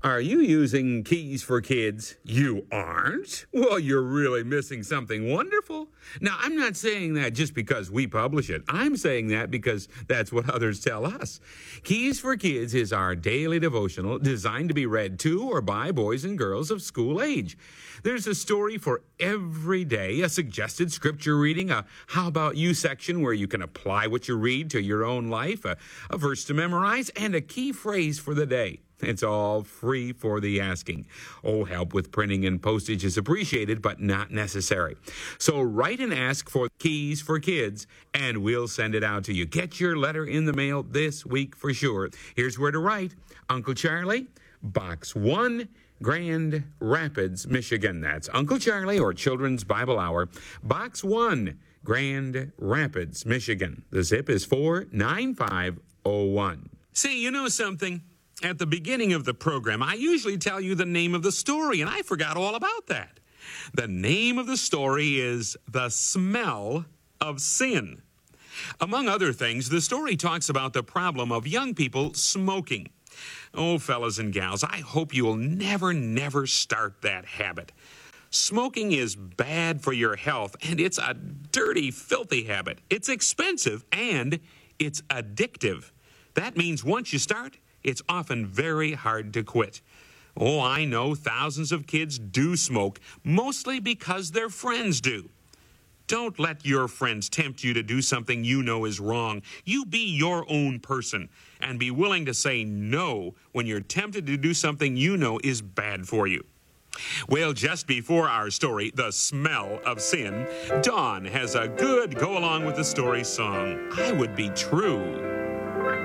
Are you using Keys for Kids? You aren't? Well, you're really missing something wonderful. Now, I'm not saying that just because we publish it. I'm saying that because that's what others tell us. Keys for Kids is our daily devotional designed to be read to or by boys and girls of school age. There's a story for every day, a suggested scripture reading, a How About You section where you can apply what you read to your own life, a verse to memorize, and a key phrase for the day. It's all free for the asking. Oh, help with printing and postage is appreciated, but not necessary. So write and ask for Keys for Kids, and we'll send it out to you. Get your letter in the mail this week for sure. Here's where to write. Uncle Charlie, Box 1, Grand Rapids, Michigan. That's Uncle Charlie or Children's Bible Hour, Box 1, Grand Rapids, Michigan. The zip is 49501. See, you know something? At the beginning of the program, I usually tell you the name of the story, and I forgot all about that. The name of the story is The Smell of Sin. Among other things, the story talks about the problem of young people smoking. Oh, fellas and gals, I hope you will never start that habit. Smoking is bad for your health, and it's a dirty, filthy habit. It's expensive, and it's addictive. That means once you start, it's often very hard to quit. Oh, I know thousands of kids do smoke, mostly because their friends do. Don't let your friends tempt you to do something you know is wrong. You be your own person and be willing to say no when you're tempted to do something you know is bad for you. Well, just before our story, The Smell of Sin, Dawn has a good go-along with the story song, I Would Be True.